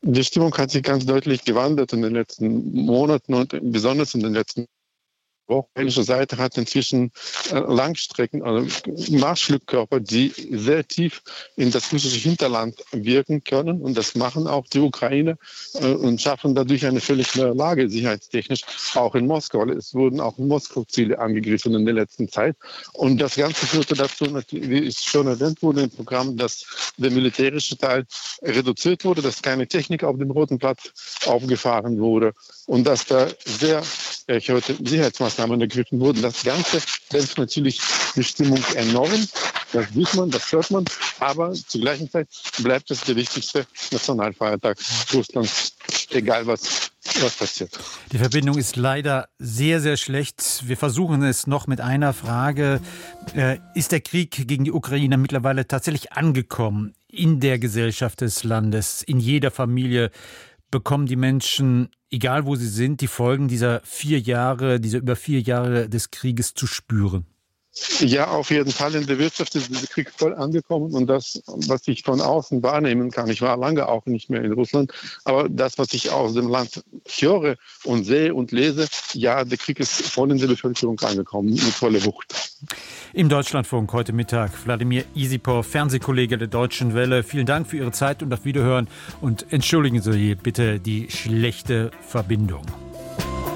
Die Stimmung hat sich ganz deutlich gewandelt in den letzten Monaten und besonders in den letzten Die ukrainische Seite hat inzwischen Langstrecken, also Marschflugkörper, die sehr tief in das russische Hinterland wirken können. Und das machen auch die Ukrainer und schaffen dadurch eine völlig neue Lage, sicherheitstechnisch, auch in Moskau. Es wurden auch in Moskau Ziele angegriffen in der letzten Zeit. Und das Ganze führte dazu, wie es schon erwähnt wurde im Programm, dass der militärische Teil reduziert wurde, dass keine Technik auf dem Roten Platz aufgefahren wurde und dass da sehr heute Sicherheitsmaßnahmen ergriffen wurden. Das Ganze dämpft natürlich die Stimmung enorm. Das sieht man, das hört man. Aber zur gleichen Zeit bleibt es der wichtigste Nationalfeiertag Russlands, egal was passiert. Die Verbindung ist leider sehr, sehr schlecht. Wir versuchen es noch mit einer Frage. Ist der Krieg gegen die Ukraine mittlerweile tatsächlich angekommen in der Gesellschaft des Landes, in jeder Familie? Bekommen die Menschen, egal wo sie sind, die Folgen dieser über 4 Jahre des Krieges zu spüren? Ja, auf jeden Fall. In der Wirtschaft ist dieser Krieg voll angekommen und das, was ich von außen wahrnehmen kann, ich war lange auch nicht mehr in Russland, aber das, was ich aus dem Land höre und sehe und lese, ja, der Krieg ist voll in der Bevölkerung angekommen, mit voller Wucht. Im Deutschlandfunk heute Mittag Wladimir Isipov, Fernsehkollege der Deutschen Welle. Vielen Dank für Ihre Zeit und auf Wiederhören und entschuldigen Sie bitte die schlechte Verbindung.